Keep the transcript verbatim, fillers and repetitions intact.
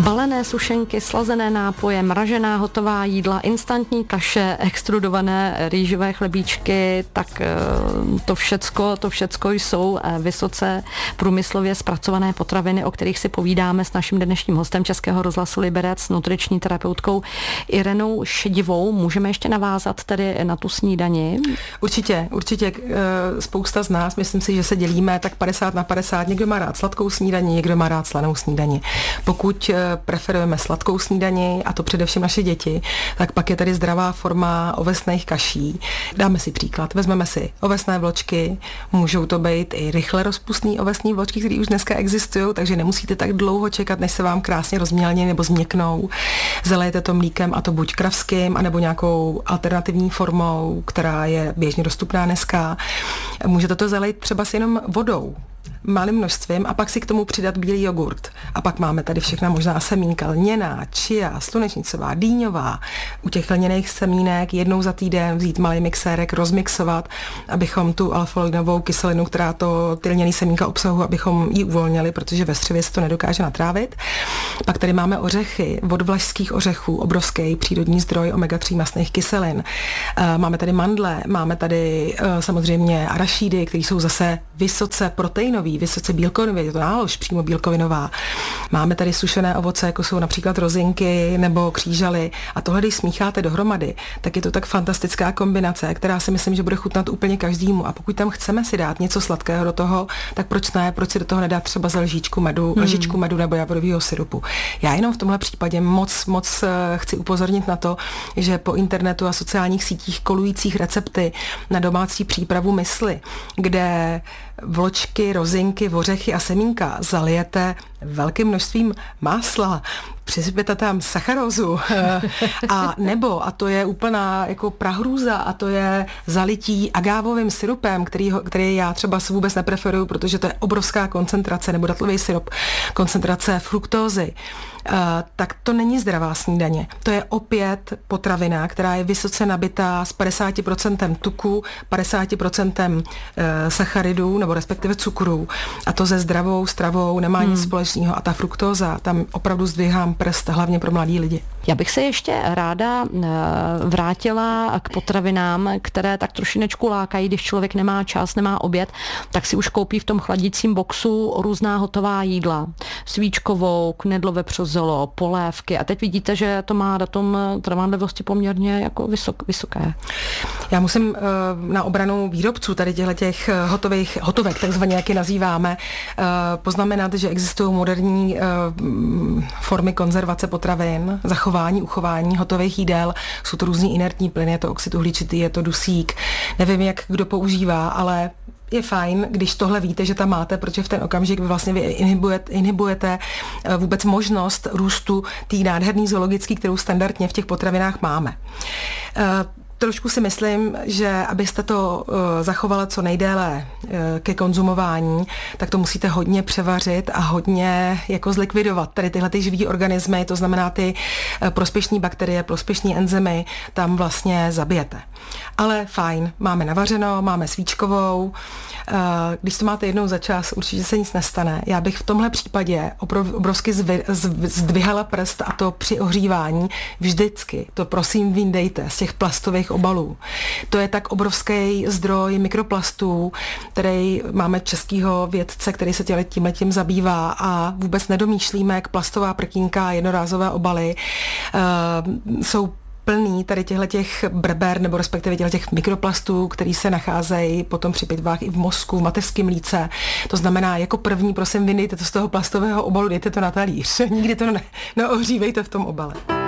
Balené sušenky, slazené nápoje, mražená hotová jídla, instantní kaše, extrudované rýžové chlebíčky, tak to všecko, to všecko jsou vysoce průmyslově zpracované potraviny, o kterých si povídáme s naším dnešním hostem Českého rozhlasu Liberec, nutriční terapeutkou Irenou Šedivou. Můžeme ještě navázat tedy na tu snídani? Určitě, určitě spousta z nás, myslím si, že se dělíme tak padesát na padesát. Někdo má rád sladkou snídani, někdo má rád slanou snídani. Pokud preferujeme sladkou snídani, a to především naše děti, tak pak je tady zdravá forma ovesných kaší. Dáme si příklad. Vezmeme si ovesné vločky, můžou to být i rychle rozpustný ovesní vločky, které už dneska existují, takže nemusíte tak dlouho čekat, než se vám krásně rozmělní nebo změknou. Zalejete to mlíkem, a to buď kravským, anebo nějakou alternativní formou, která je běžně dostupná dneska. Můžete to zalejt třeba s jenom vodou, malým množstvím, a pak si k tomu přidat bílý jogurt. A pak máme tady všechna možná semínka, lněná, chia, slunečnicová, dýňová. U těch lněných semínek jednou za týden vzít malý mixérek, rozmixovat, abychom tu alfa-linovou kyselinu, která to ty lněný semínka obsahují, abychom ji uvolnili, protože ve střevě se to nedokáže natrávit. Pak tady máme ořechy, od vlašských ořechů, obrovský přírodní zdroj omega tři mastných kyselin. Máme tady mandle, máme tady samozřejmě arašídy, které jsou zase vysoce proteinový, vysoce bílkovinový, je to nálož přímo bílkovinová. Máme tady sušené ovoce, jako jsou například rozinky nebo křížaly, a tohle, když smícháte dohromady, tak je to tak fantastická kombinace, která si myslím, že bude chutnat úplně každému. A pokud tam chceme si dát něco sladkého do toho, tak proč ne? Proč si do toho nedát třeba za lžičku medu, hmm. lžičku medu nebo javorového syrupu? Já jenom v tomhle případě moc, moc chci upozornit na to, že po internetu a sociálních sítích kolujících recepty na domácí přípravu mysli, kde vločky, rozinky, ořechy a semínka zalijete velkým množstvím másla, přisypěte tam sacharózu a nebo, a to je úplná jako prahrůza, a to je zalití agávovým syrupem, který, který já třeba vůbec nepreferuju, protože to je obrovská koncentrace, nebo datlový syrup, koncentrace fruktózy. Uh, tak to není zdravá snídaně. To je opět potravina, která je vysoce nabitá s padesát procent tuku, padesát procent uh, sacharidů, nebo respektive cukrů. A to se zdravou stravou nemá hmm. nic společného. A ta fruktóza, tam opravdu zdvihám prst, hlavně pro mladý lidi. Já bych se ještě ráda vrátila k potravinám, které tak trošinečku lákají, když člověk nemá čas, nemá oběd, tak si už koupí v tom chladicím boxu různá hotová jídla. Svíčkovou, knedlo, vepřozelo, polévky. A teď vidíte, že to má datum trvanlivosti poměrně jako vysok, vysoké. Já musím na obranu výrobců tady těch hotových, hotovek, takzvaně jak je nazýváme, poznamenat, že existují moderní formy konzervace potravin, zachování, uchování hotových jídel. Jsou to různý inertní plyny, je to oxid uhličitý, je to dusík. Nevím, jak kdo používá, ale je fajn, když tohle víte, že tam máte, protože v ten okamžik vy vlastně vy inhibujete, inhibujete vůbec možnost růstu té nádherný zoologický, kterou standardně v těch potravinách máme. Trošku si myslím, že abyste to uh, zachovala co nejdéle uh, ke konzumování, tak to musíte hodně převařit a hodně jako zlikvidovat. Tady tyhle ty živý organismy, to znamená ty uh, prospěšné bakterie, prospěšné enzymy, tam vlastně zabijete. Ale fajn, máme navařeno, máme svíčkovou. Uh, když to máte jednou za čas, určitě se nic nestane. Já bych v tomhle případě oprov, obrovsky zvy, zdvihala prst, a to při ohřívání vždycky. To prosím vyndejte z těch plastových obalů. To je tak obrovský zdroj mikroplastů, který máme českýho vědce, který se tímhletím zabývá, a vůbec nedomýšlíme, jak plastová prkínka a jednorázové obaly uh, jsou plný tady těch breber, nebo respektive těch mikroplastů, který se nacházejí potom při pitvách i v mozku, v mateřském mlíce. To znamená, jako první, prosím, vyndejte to z toho plastového obalu, dejte to na talíř. Nikdy to ne, neohřívejte v tom obale.